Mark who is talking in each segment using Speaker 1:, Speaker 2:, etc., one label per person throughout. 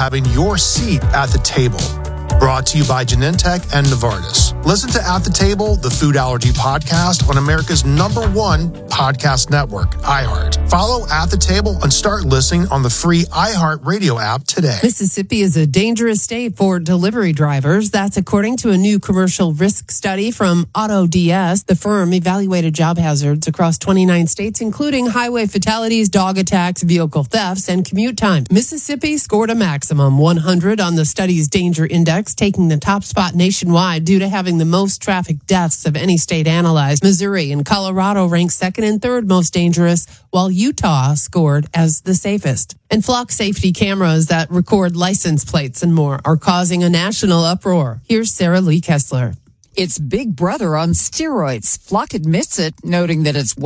Speaker 1: having your seat at the table. Brought to you by Genentech and Novartis. Listen to At the Table, the food allergy podcast on America's #1 podcast network, iHeart. Follow At the Table and start listening on the free iHeart Radio app today.
Speaker 2: Mississippi is a dangerous state for delivery drivers. That's according to a new commercial risk study from AutoDS. The firm evaluated job hazards across 29 states, including highway fatalities, dog attacks, vehicle thefts, and commute time. Mississippi scored a maximum 100 on the study's danger index, taking the top spot nationwide due to having the most traffic deaths of any state analyzed. Missouri and Colorado ranked second and third most dangerous, while Utah scored as the safest. And flock safety cameras that record license plates and more are causing a national uproar. Here's Sarah Lee Kessler.
Speaker 3: It's Big Brother on steroids. Flock admits it, noting that its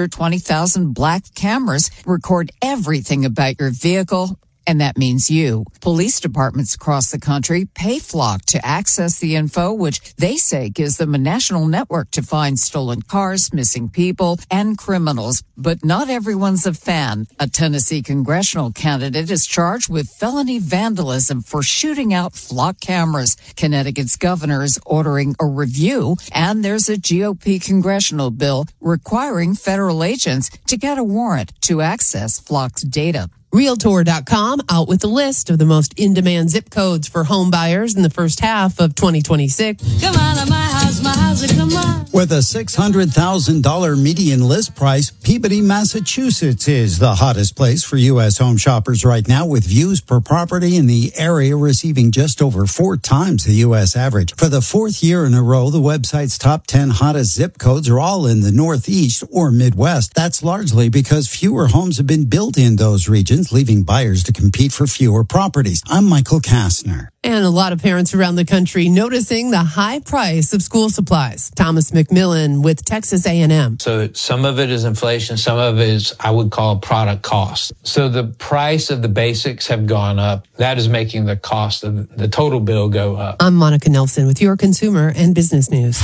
Speaker 3: 120,000 black cameras record everything about your vehicle. And that means you. Police departments across the country pay Flock to access the info, which they say gives them a national network to find stolen cars, missing people, and criminals. But not everyone's a fan. A Tennessee congressional candidate is charged with felony vandalism for shooting out Flock cameras. Connecticut's governor is ordering a review, and there's a GOP congressional bill requiring federal agents to get a warrant to access Flock's data. Realtor.com out with a list of the most in-demand zip codes for home buyers in the first half of 2026.
Speaker 4: Come on to my house, come on.
Speaker 5: With a $600,000 median list price, Peabody, Massachusetts is the hottest place for U.S. home shoppers right now, with views per property in the area receiving just over 4 times the U.S. average. For the 4th year in a row, the website's top 10 hottest zip codes are all in the Northeast or Midwest. That's largely because fewer homes have been built in those regions, leaving buyers to compete for fewer properties. I'm Michael Kastner.
Speaker 2: And a lot of parents around the country noticing the high price of school supplies. Thomas McMillan with Texas A&M.
Speaker 6: So some of it is inflation, some of it is, I would call, product cost. So the price of the basics have gone up. That is making the cost of the total bill go up.
Speaker 2: I'm Monica Nelson with your consumer and business news.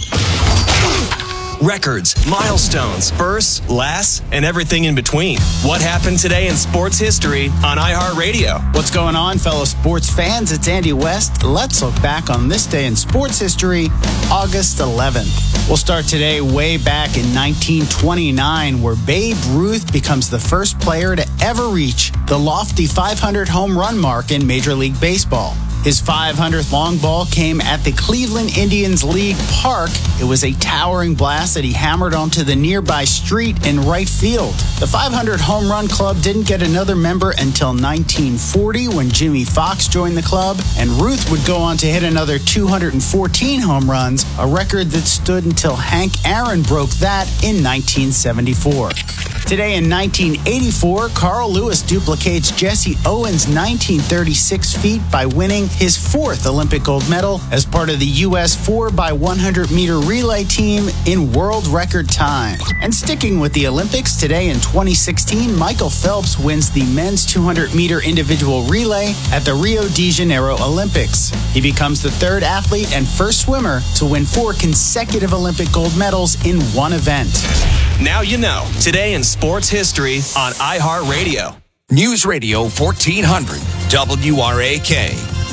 Speaker 7: Records, milestones, firsts, lasts, and everything in between. What happened today in sports history on iHeartRadio?
Speaker 8: What's going on, fellow sports fans? It's Andy West. Let's look back on this day in sports history, August 11th. We'll start today way back in 1929, where Babe Ruth becomes the first player to ever reach the lofty 500 home run mark in Major League Baseball. His 500th long ball came at the Cleveland Indians League Park. It was a towering blast that he hammered onto the nearby street in right field. The 500 home run club didn't get another member until 1940, when Jimmy Fox joined the club, and Ruth would go on to hit another 214 home runs, a record that stood until Hank Aaron broke that in 1974. Today in 1984, Carl Lewis duplicates Jesse Owens' 1936 feat by winning his 4th Olympic gold medal as part of the U.S. 4x100 meter relay team in world record time. And sticking with the Olympics, today in 2016, Michael Phelps wins the men's 200 meter individual relay at the Rio de Janeiro Olympics. He becomes the 3rd athlete and first swimmer to win 4 consecutive Olympic gold medals in one event.
Speaker 7: Now you know. Today in sports history on iHeartRadio.
Speaker 9: News Radio 1400 WRAK.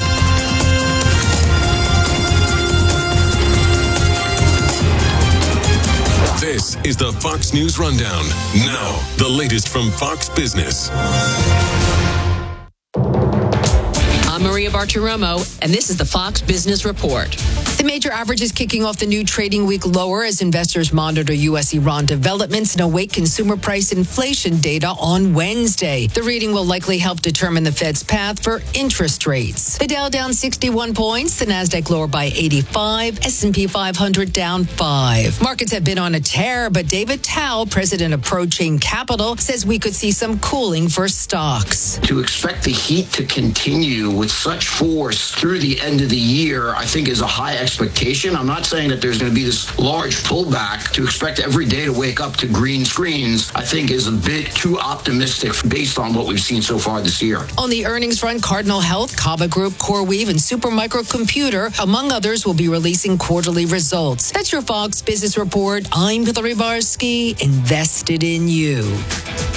Speaker 10: This is the Fox News Rundown. Now, the latest from Fox Business.
Speaker 11: I'm Maria Bartiromo, and this is the Fox Business Report. The major average is kicking off the new trading week lower as investors monitor U.S.-Iran developments and await consumer price inflation data on Wednesday. The reading will likely help determine the Fed's path for interest rates. The Dow down 61 points, the Nasdaq lower by 85, S&P 500 down 5. Markets have been on a tear, but David Tao, president of ProChain Capital, says we could see some cooling for stocks.
Speaker 12: To expect the heat to continue with such force through the end of the year, I think is a high expectation. I'm not saying that there's going to be this large pullback. To expect every day to wake up to green screens, I think is a bit too optimistic based on what we've seen so far this year.
Speaker 11: On the earnings front, Cardinal Health, Kava Group, CoreWeave, and Supermicro Computer, among others, will be releasing quarterly results. That's your Fox Business Report. I'm Hillary Barsky, invested in you.